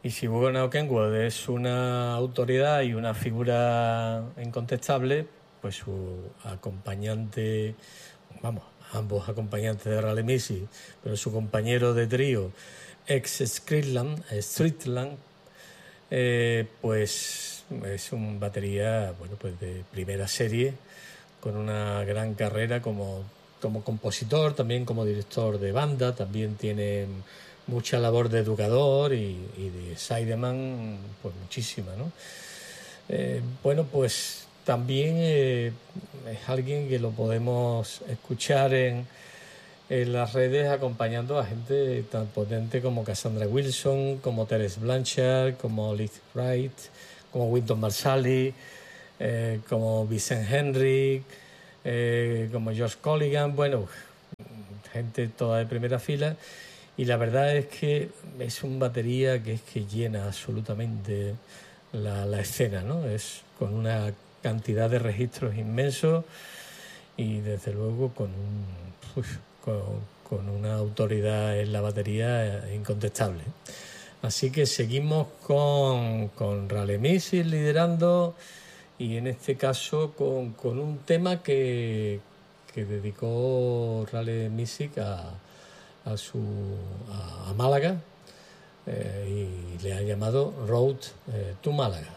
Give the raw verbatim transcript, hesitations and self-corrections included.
Y si Hugo Kenworth es una autoridad y una figura incontestable, pues su acompañante, vamos, ambos acompañantes de Raleigh Music, pero su compañero de trío, ex Streetland, Streetland eh, pues es un batería, bueno, pues de primera serie, con una gran carrera como, como compositor, también como director de banda, también tiene mucha labor de educador y, y de sideman, pues muchísima, ¿no? Eh, bueno, pues también eh, es alguien que lo podemos escuchar en, en las redes acompañando a gente tan potente como Cassandra Wilson, como Terence Blanchard, como Liz Wright, como Wynton Marsalis, eh, como Vincent Henry, eh, como Josh Colligan, bueno, gente toda de primera fila. Y la verdad es que es un batería que es que llena absolutamente la, la escena, ¿no? Es con una cantidad de registros inmensos y desde luego con un uf, con, con una autoridad en la batería incontestable. Así que seguimos con, con Raleigh Music liderando, y en este caso con, con un tema que, que dedicó Raleigh Music a, a, su, a, a Málaga, eh, y le ha llamado Road eh, to Málaga.